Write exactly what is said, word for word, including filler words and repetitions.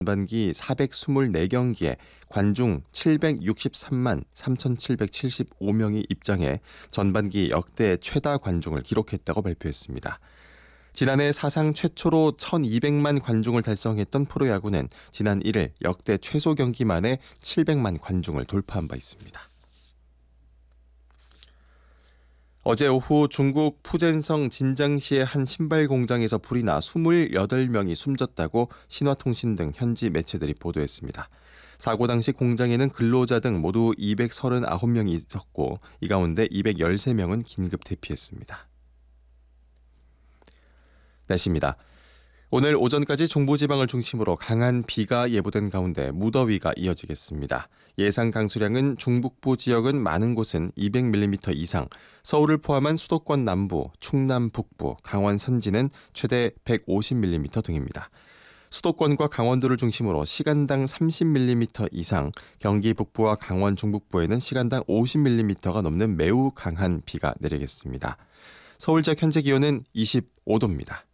전반기 사백이십사 경기에 관중 칠백육십삼만 삼천칠백칠십오 명이 입장해 전반기 역대 최다 관중을 기록했다고 발표했습니다. 지난해 사상 최초로 천이백만 관중을 달성했던 프로야구는 지난 일 일 역대 최소 경기 만에 칠백만 관중을 돌파한 바 있습니다. 어제 오후 중국 푸젠성 진장시의 한 신발 공장에서 불이 나 이십팔 명이 숨졌다고 신화통신 등 현지 매체들이 보도했습니다. 사고 당시 공장에는 근로자 등 모두 이백삼십구 명이 있었고 이 가운데 이백십삼 명은 긴급 대피했습니다. 날씨입니다. 오늘 오전까지 중부지방을 중심으로 강한 비가 예보된 가운데 무더위가 이어지겠습니다. 예상 강수량은 중북부 지역은 많은 곳은 이백 밀리미터 이상, 서울을 포함한 수도권 남부, 충남 북부, 강원 산지는 최대 백오십 밀리미터 등입니다. 수도권과 강원도를 중심으로 시간당 삼십 밀리미터 이상, 경기 북부와 강원 중북부에는 시간당 오십 밀리미터가 넘는 매우 강한 비가 내리겠습니다. 서울 지역 현재 기온은 이십오 도입니다.